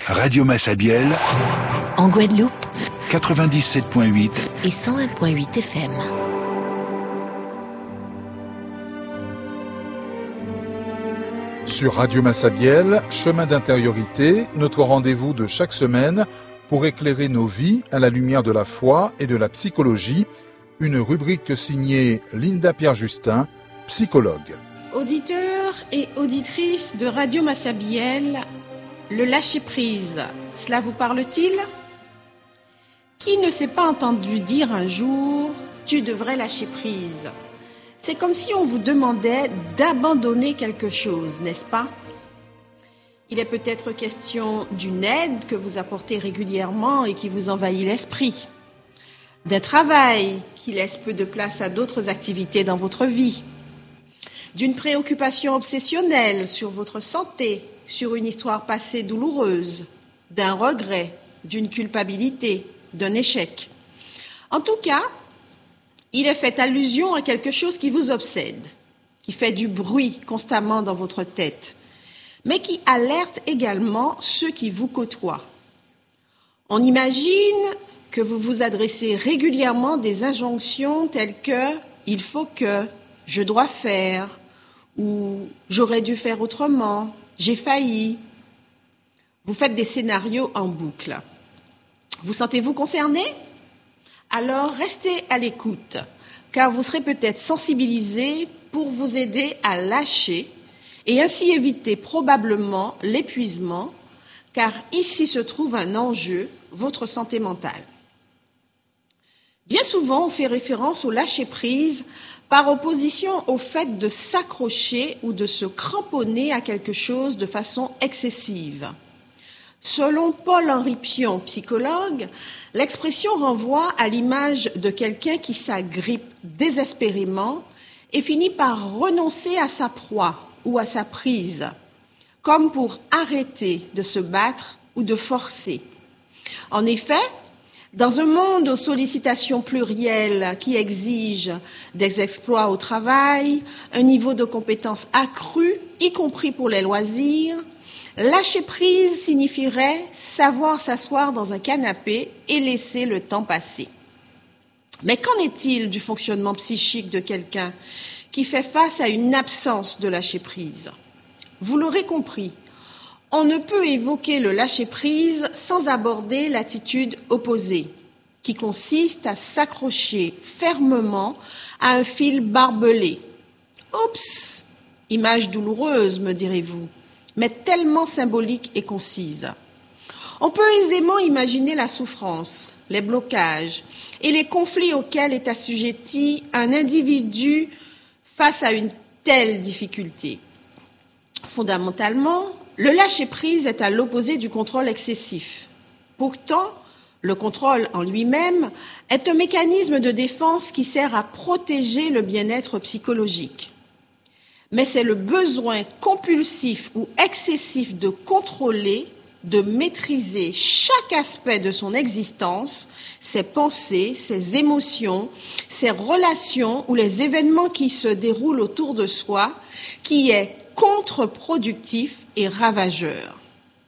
Radio Massabielle, en Guadeloupe, 97.8 et 101.8 FM. Sur Radio Massabielle, chemin d'intériorité, notre rendez-vous de chaque semaine pour éclairer nos vies à la lumière de la foi et de la psychologie. Une rubrique signée Linda Pierre-Justin, psychologue. Auditeurs et auditrices de Radio Massabielle, le lâcher-prise, cela vous parle-t-il ? Qui ne s'est pas entendu dire un jour « tu devrais lâcher prise » ? C'est comme si on vous demandait d'abandonner quelque chose, n'est-ce pas ? Il est peut-être question d'une aide que vous apportez régulièrement et qui vous envahit l'esprit, d'un travail qui laisse peu de place à d'autres activités dans votre vie, d'une préoccupation obsessionnelle sur votre santé, sur une histoire passée douloureuse, d'un regret, d'une culpabilité, d'un échec. En tout cas, il est fait allusion à quelque chose qui vous obsède, qui fait du bruit constamment dans votre tête, mais qui alerte également ceux qui vous côtoient. On imagine que vous vous adressez régulièrement des injonctions telles que « il faut que »,« je dois faire » ou « j'aurais dû faire autrement »,« j'ai failli ». Vous faites des scénarios en boucle. Vous sentez-vous concerné ? Alors restez à l'écoute, car vous serez peut-être sensibilisé pour vous aider à lâcher et ainsi éviter probablement l'épuisement, car ici se trouve un enjeu, votre santé mentale. Bien souvent, on fait référence au lâcher-prise par opposition au fait de s'accrocher ou de se cramponner à quelque chose de façon excessive. Selon Paul-Henri Pion, psychologue, l'expression renvoie à l'image de quelqu'un qui s'agrippe désespérément et finit par renoncer à sa proie ou à sa prise, comme pour arrêter de se battre ou de forcer. En effet, dans un monde aux sollicitations plurielles qui exige des exploits au travail, un niveau de compétence accru, y compris pour les loisirs, lâcher prise signifierait savoir s'asseoir dans un canapé et laisser le temps passer. Mais qu'en est-il du fonctionnement psychique de quelqu'un qui fait face à une absence de lâcher prise ? Vous l'aurez compris, on ne peut évoquer le lâcher prise sans aborder l'attitude opposée, qui consiste à s'accrocher fermement à un fil barbelé. Oups, image douloureuse, me direz-vous, mais tellement symbolique et concise. On peut aisément imaginer la souffrance, les blocages et les conflits auxquels est assujetti un individu face à une telle difficulté. Fondamentalement, le lâcher-prise est à l'opposé du contrôle excessif. Pourtant, le contrôle en lui-même est un mécanisme de défense qui sert à protéger le bien-être psychologique. Mais c'est le besoin compulsif ou excessif de contrôler, de maîtriser chaque aspect de son existence, ses pensées, ses émotions, ses relations ou les événements qui se déroulent autour de soi, qui est contre-productif et ravageur.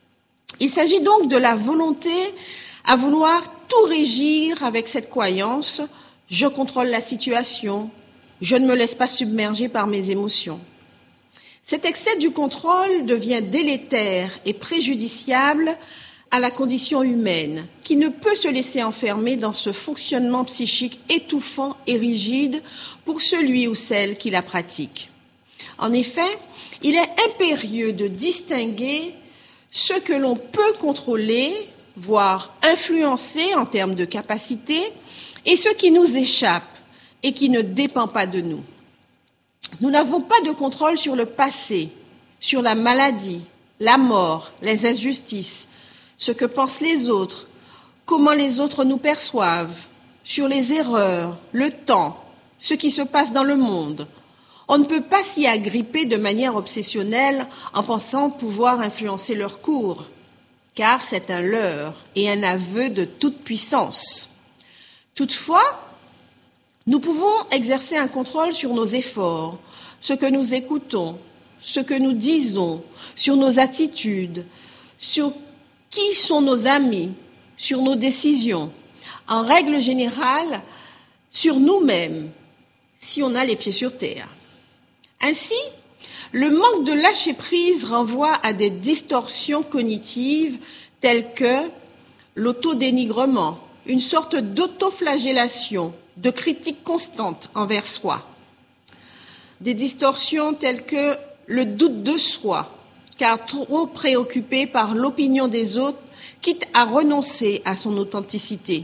Il s'agit donc de la volonté à vouloir tout régir avec cette croyance « je contrôle la situation », je ne me laisse pas submerger par mes émotions. Cet excès du contrôle devient délétère et préjudiciable à la condition humaine, qui ne peut se laisser enfermer dans ce fonctionnement psychique étouffant et rigide pour celui ou celle qui la pratique. En effet, il est impérieux de distinguer ce que l'on peut contrôler, voire influencer en termes de capacité, et ce qui nous échappe et qui ne dépend pas de nous. Nous n'avons pas de contrôle sur le passé, sur la maladie, la mort, les injustices, ce que pensent les autres, comment les autres nous perçoivent, sur les erreurs, le temps, ce qui se passe dans le monde. On ne peut pas s'y agripper de manière obsessionnelle en pensant pouvoir influencer leur cours, car c'est un leurre et un aveu de toute puissance. Toutefois, nous pouvons exercer un contrôle sur nos efforts, ce que nous écoutons, ce que nous disons, sur nos attitudes, sur Qui sont nos amis sur nos décisions? En règle générale, sur nous-mêmes, si on a les pieds sur terre. Ainsi, le manque de lâcher-prise renvoie à des distorsions cognitives telles que l'autodénigrement, une sorte d'autoflagellation, de critique constante envers soi. Des distorsions telles que le doute de soi, car trop préoccupé par l'opinion des autres, quitte à renoncer à son authenticité.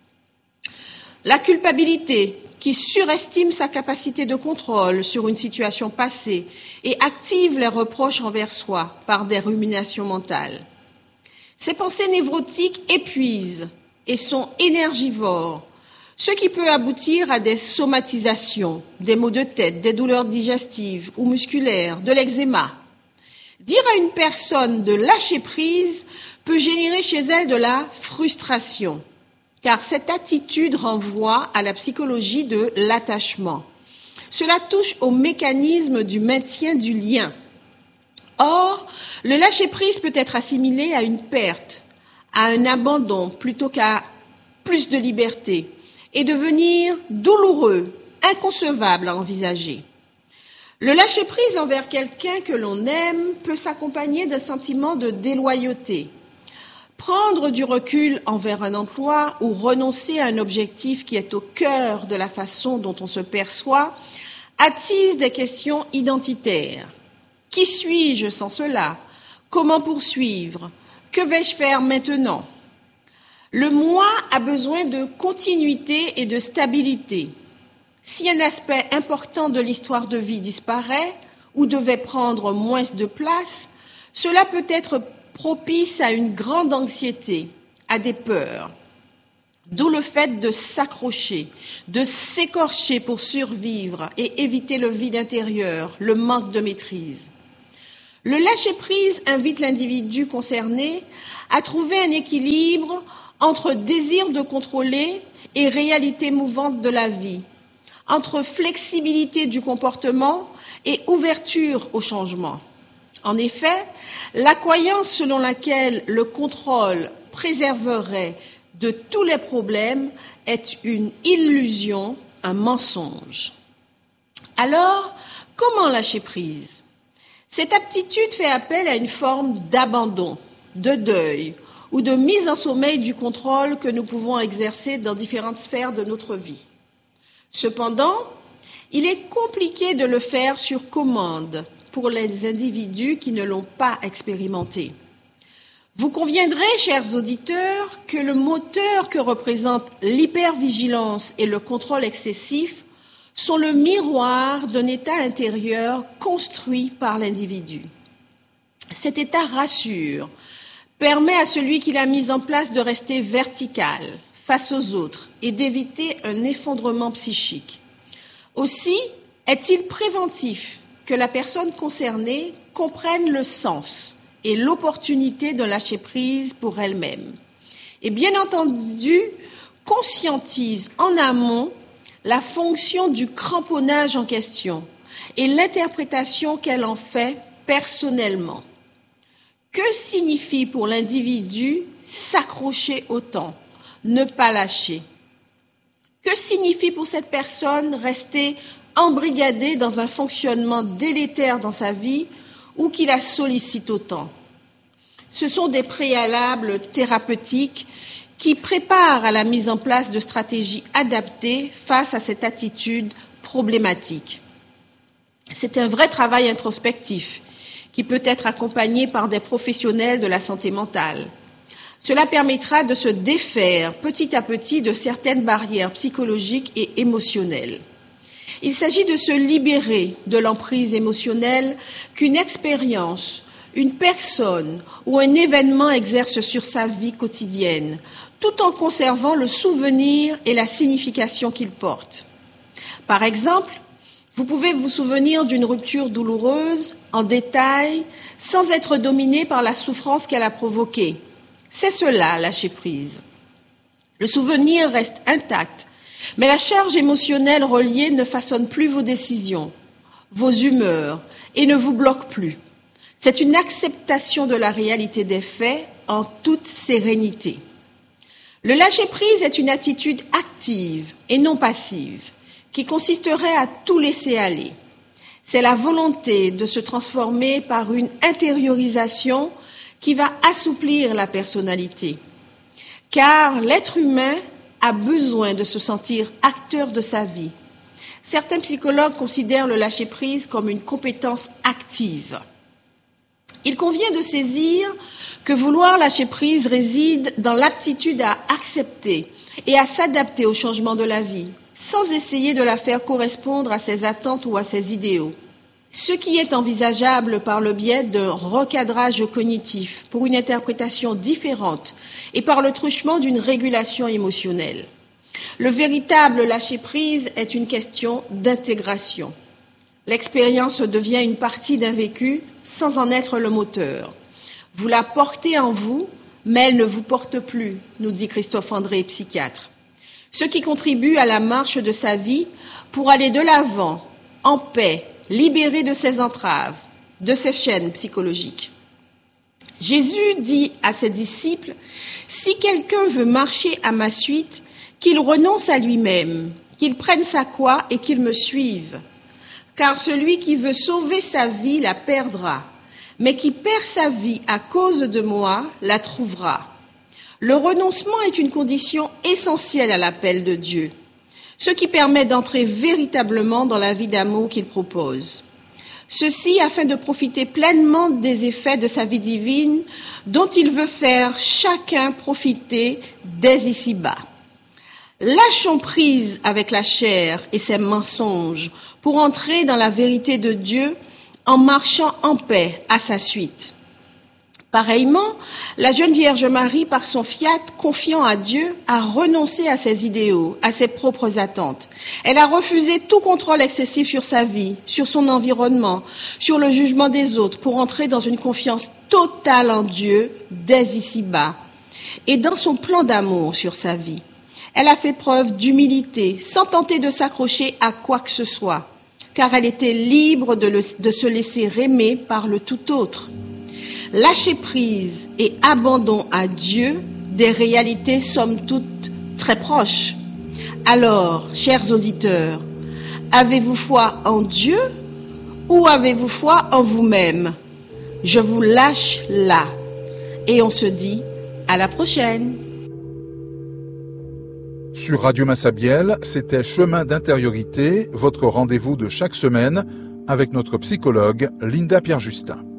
La culpabilité, qui surestime sa capacité de contrôle sur une situation passée et active les reproches envers soi par des ruminations mentales. Ces pensées névrotiques épuisent et sont énergivores, ce qui peut aboutir à des somatisations, des maux de tête, des douleurs digestives ou musculaires, de l'eczéma. Dire à une personne de lâcher prise peut générer chez elle de la frustration, car cette attitude renvoie à la psychologie de l'attachement. Cela touche au mécanisme du maintien du lien. Or, le lâcher-prise peut être assimilé à une perte, à un abandon plutôt qu'à plus de liberté, et devenir douloureux, inconcevable à envisager. Le lâcher-prise envers quelqu'un que l'on aime peut s'accompagner d'un sentiment de déloyauté. Prendre du recul envers un emploi ou renoncer à un objectif qui est au cœur de la façon dont on se perçoit attise des questions identitaires. Qui suis-je sans cela? Comment poursuivre? Que vais-je faire maintenant? Le moi a besoin de continuité et de stabilité. Si un aspect important de l'histoire de vie disparaît ou devait prendre moins de place, cela peut être propice à une grande anxiété, à des peurs. D'où le fait de s'accrocher, de s'écorcher pour survivre et éviter le vide intérieur, le manque de maîtrise. Le lâcher-prise invite l'individu concerné à trouver un équilibre entre désir de contrôler et réalité mouvante de la vie, entre flexibilité du comportement et ouverture au changement. En effet, la croyance selon laquelle le contrôle préserverait de tous les problèmes est une illusion, un mensonge. Alors, comment lâcher prise? Cette aptitude fait appel à une forme d'abandon, de deuil ou de mise en sommeil du contrôle que nous pouvons exercer dans différentes sphères de notre vie. Cependant, il est compliqué de le faire sur commande pour les individus qui ne l'ont pas expérimenté. Vous conviendrez, chers auditeurs, que le moteur que représentent l'hypervigilance et le contrôle excessif sont le miroir d'un état intérieur construit par l'individu. Cet état rassure, permet à celui qui l'a mis en place de rester vertical face aux autres et d'éviter un effondrement psychique. Aussi, est-il préventif que la personne concernée comprenne le sens et l'opportunité de lâcher prise pour elle-même. Et bien entendu, conscientise en amont la fonction du cramponnage en question et l'interprétation qu'elle en fait personnellement. Que signifie pour l'individu s'accrocher au temps, ne pas lâcher? Que signifie pour cette personne rester embrigadée dans un fonctionnement délétère dans sa vie ou qui la sollicite autant? Ce sont des préalables thérapeutiques qui préparent à la mise en place de stratégies adaptées face à cette attitude problématique. C'est un vrai travail introspectif qui peut être accompagné par des professionnels de la santé mentale. Cela permettra de se défaire petit à petit de certaines barrières psychologiques et émotionnelles. Il s'agit de se libérer de l'emprise émotionnelle qu'une expérience, une personne ou un événement exerce sur sa vie quotidienne, tout en conservant le souvenir et la signification qu'il porte. Par exemple, vous pouvez vous souvenir d'une rupture douloureuse en détail sans être dominé par la souffrance qu'elle a provoquée. C'est cela, lâcher prise. Le souvenir reste intact, mais la charge émotionnelle reliée ne façonne plus vos décisions, vos humeurs et ne vous bloque plus. C'est une acceptation de la réalité des faits en toute sérénité. Le lâcher-prise est une attitude active et non passive qui consisterait à tout laisser aller. C'est la volonté de se transformer par une intériorisation qui va assouplir la personnalité. Car l'être humain a besoin de se sentir acteur de sa vie. Certains psychologues considèrent le lâcher-prise comme une compétence active. Il convient de saisir que vouloir lâcher prise réside dans l'aptitude à accepter et à s'adapter au changement de la vie, sans essayer de la faire correspondre à ses attentes ou à ses idéaux. Ce qui est envisageable par le biais d'un recadrage cognitif pour une interprétation différente et par le truchement d'une régulation émotionnelle. Le véritable lâcher-prise est une question d'intégration. L'expérience devient une partie d'un vécu sans en être le moteur. Vous la portez en vous, mais elle ne vous porte plus, nous dit Christophe André, psychiatre. Ce qui contribue à la marche de sa vie pour aller de l'avant, en paix, libéré de ses entraves, de ses chaînes psychologiques. Jésus dit à ses disciples, « Si quelqu'un veut marcher à ma suite, qu'il renonce à lui-même, qu'il prenne sa croix et qu'il me suive. Car celui qui veut sauver sa vie la perdra, mais qui perd sa vie à cause de moi la trouvera. » Le renoncement est une condition essentielle à l'appel de Dieu, ce qui permet d'entrer véritablement dans la vie d'amour qu'il propose. Ceci afin de profiter pleinement des effets de sa vie divine dont il veut faire chacun profiter dès ici-bas. Lâchons prise avec la chair et ses mensonges pour entrer dans la vérité de Dieu en marchant en paix à sa suite. Pareillement, la jeune Vierge Marie, par son fiat confiant à Dieu, a renoncé à ses idéaux, à ses propres attentes. Elle a refusé tout contrôle excessif sur sa vie, sur son environnement, sur le jugement des autres, pour entrer dans une confiance totale en Dieu dès ici-bas et dans son plan d'amour sur sa vie. Elle a fait preuve d'humilité, sans tenter de s'accrocher à quoi que ce soit, car elle était libre de se laisser aimer par le tout autre. Lâcher prise et abandon à Dieu des réalités somme toute très proches. Alors, chers auditeurs, avez-vous foi en Dieu ou avez-vous foi en vous-même? Je vous lâche là et on se dit à la prochaine. Sur Radio Massabielle, c'était Chemin d'intériorité, votre rendez-vous de chaque semaine avec notre psychologue Linda Pierre-Justin.